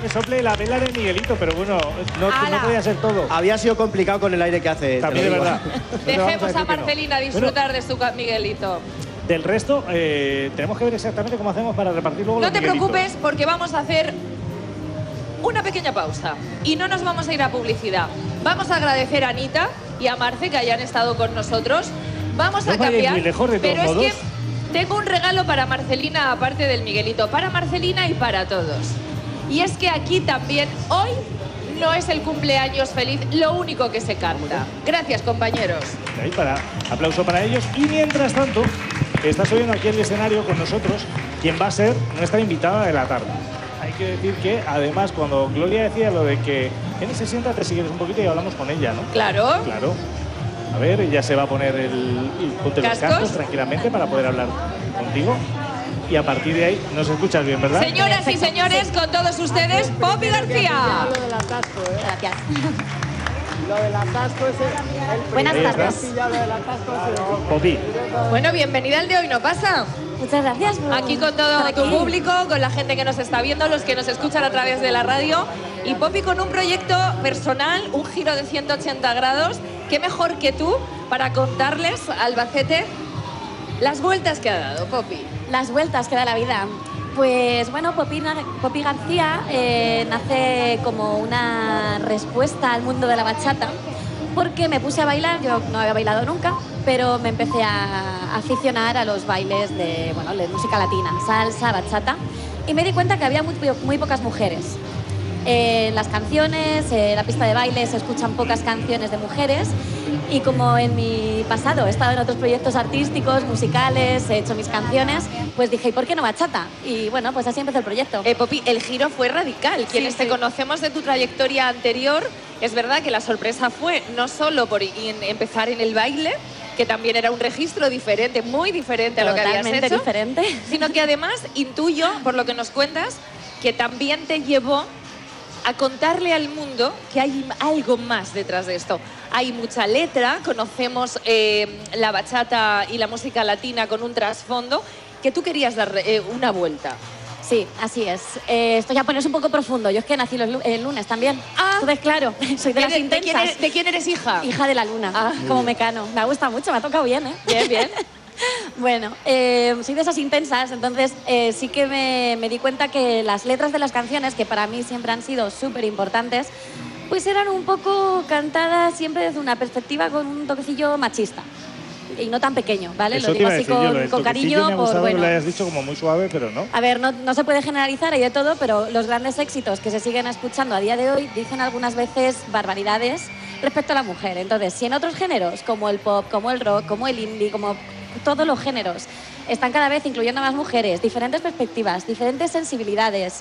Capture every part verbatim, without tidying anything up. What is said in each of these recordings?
me sople la vela de Miguelito, pero bueno, no, no podía ser todo. Había sido complicado con el aire que hace. También de verdad. Dejemos a, a Marcelina no. disfrutar bueno, de su Miguelito. Del resto, eh, tenemos que ver exactamente cómo hacemos para repartir luego No los te Miguelitos. preocupes, porque vamos a hacer una pequeña pausa. Y no nos vamos a ir a publicidad. Vamos a agradecer a Anita y a Marce que hayan estado con nosotros. Vamos no a cambiar, muy lejos, de pero todos es modos. que tengo un regalo para Marcelina, aparte del Miguelito. Para Marcelina y para todos. Y es que aquí también, hoy, no es el cumpleaños feliz lo único que se canta. Gracias, compañeros. Ahí para, aplauso para ellos. Y mientras tanto, está subiendo aquí el escenario con nosotros quien va a ser nuestra invitada de la tarde. Hay que decir que, además, cuando Gloria decía lo de que Eni se sienta, te sigues un poquito y hablamos con ella, ¿no? Claro. Claro. A ver, ella se va a poner el, el ponte los cascos tranquilamente para poder hablar contigo. Y a partir de ahí nos escuchas bien, ¿verdad? Señoras y señores, con todos ustedes, Poppy García. Lo del atasco, ¿eh? Gracias. Lo del atasco es el, el Buenas primer tardes. pillado del atasco es el... Poppy. Bueno, bienvenida al de Hoy No Pasa. Muchas gracias. Por, Aquí con todo por tu aquí. público, con la gente que nos está viendo, los que nos escuchan a través de la radio. Y Poppy con un proyecto personal, un giro de ciento ochenta grados. ¿Qué mejor que tú para contarles a Albacete las vueltas que ha dado, Poppy? Las vueltas que da la vida. Pues bueno, Poppy, Poppy García eh, nace como una respuesta al mundo de la bachata, porque me puse a bailar, yo no había bailado nunca, pero me empecé a aficionar a los bailes de, bueno, de música latina, salsa, bachata, y me di cuenta que había muy, muy pocas mujeres. En las canciones, en la pista de baile se escuchan pocas canciones de mujeres, y como en mi pasado he estado en otros proyectos artísticos, musicales, he hecho mis canciones, pues dije, ¿y por qué no bachata? Y bueno, pues así empezó el proyecto. Eh, Poppy, el giro fue radical. Quienes Sí, te sí. conocemos de tu trayectoria anterior, es verdad que la sorpresa fue no solo por in- empezar en el baile, que también era un registro diferente, muy diferente a lo que habías Totalmente hecho, diferente. sino que además intuyo, por lo que nos cuentas, que también te llevó a contarle al mundo que hay algo más detrás de esto. Hay mucha letra, conocemos eh, la bachata y la música latina con un trasfondo, que tú querías dar eh, una vuelta. Sí, así es. Eh, esto ya pones un poco profundo. Yo es que nací los lu- el lunes también. Ah. Entonces, claro, soy de las ¿De, de quién intensas. eres, de quién eres hija? Hija de la luna, Ah. como Mecano. Me gusta mucho, me ha tocado bien, ¿eh? Bien, bien. Bueno, eh, soy de esas intensas, entonces eh, sí que me, me di cuenta que las letras de las canciones, que para mí siempre han sido súper importantes, pues eran un poco cantadas siempre desde una perspectiva con un toquecillo machista. Y no tan pequeño, ¿vale? Eso Lo te digo iba a así decir yo, con, lo del con toquecillo cariño, me ha por gustado bueno. que lo hayas dicho como muy suave, pero no. A ver, no, no se puede generalizar, hay de todo, pero los grandes éxitos que se siguen escuchando a día de hoy dicen algunas veces barbaridades respecto a la mujer. Entonces, si en otros géneros, como el pop, como el rock, como el indie, como todos los géneros, están cada vez incluyendo a más mujeres, diferentes perspectivas, diferentes sensibilidades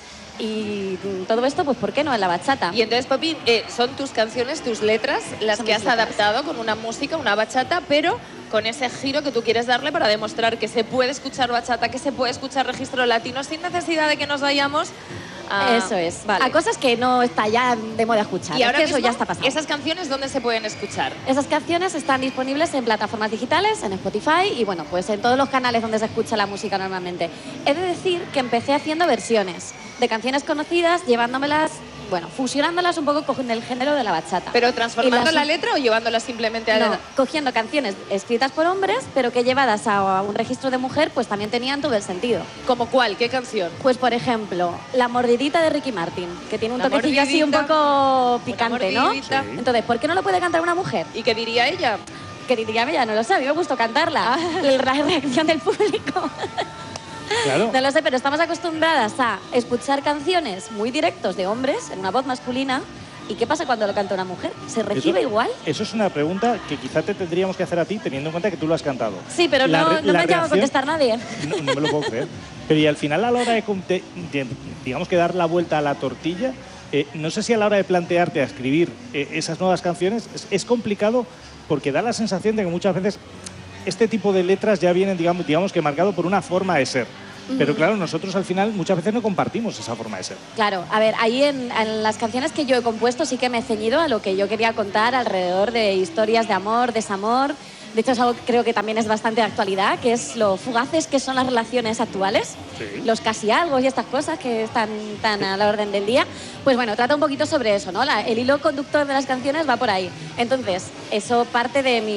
y todo esto, pues ¿por qué no en la bachata? Y entonces, Poppy, eh, son tus canciones, tus letras, las Son que mis has letras. adaptado con una música, una bachata, pero con ese giro que tú quieres darle para demostrar que se puede escuchar bachata, que se puede escuchar registro latino sin necesidad de que nos vayamos a... Eso es, Vale. a cosas que no está ya de moda escuchar. Y Es ahora que eso mismo, ya está pasando. esas canciones, ¿dónde se pueden escuchar? Esas canciones están disponibles en plataformas digitales, en Spotify y bueno, pues en todos los canales donde se escucha la música normalmente. He de decir que empecé haciendo versiones de canciones conocidas, llevándomelas, bueno, fusionándolas un poco con el género de la bachata. ¿Pero transformando Y las- la letra o llevándola simplemente a No, la... cogiendo canciones escritas por hombres, pero que llevadas a un registro de mujer, pues también tenían todo el sentido. ¿Como cuál? ¿Qué canción? Pues por ejemplo, La mordidita de Ricky Martin, que tiene un La toquecillo así un mordidita, poco picante, ¿no? mordidita. Sí. Entonces, ¿por qué no lo puede cantar una mujer? ¿Y qué diría ella? Que diría, ya no lo sé, a mí me gustó cantarla. La reacción del público. Claro. No lo sé, pero estamos acostumbradas a escuchar canciones muy directos de hombres en una voz masculina. ¿Y qué pasa cuando lo canta una mujer? ¿Se recibe Eso- igual? Eso es una pregunta que quizá te tendríamos que hacer a ti, teniendo en cuenta que tú lo has cantado. Sí, pero La no, re- no la me ha llegado a reacción- contestar nadie. No, no me lo puedo creer. Pero y al final, a la hora de, con- de- de, digamos que dar la vuelta a la tortilla, eh, no sé si a la hora de plantearte a escribir eh, esas nuevas canciones es, es complicado, porque da la sensación de que muchas veces este tipo de letras ya vienen, digamos, digamos que marcado por una forma de ser. Pero claro, nosotros al final muchas veces no compartimos esa forma de ser. Claro, a ver, ahí en, en las canciones que yo he compuesto sí que me he ceñido a lo que yo quería contar alrededor de historias de amor, desamor, De hecho, es algo que creo que también es bastante de actualidad, que es lo fugaces que son las relaciones actuales, Sí. los casi algo y estas cosas que están tan a la orden del día. Pues bueno, trata un poquito sobre eso, ¿no? La- el hilo conductor de las canciones va por ahí. Entonces, eso parte de mi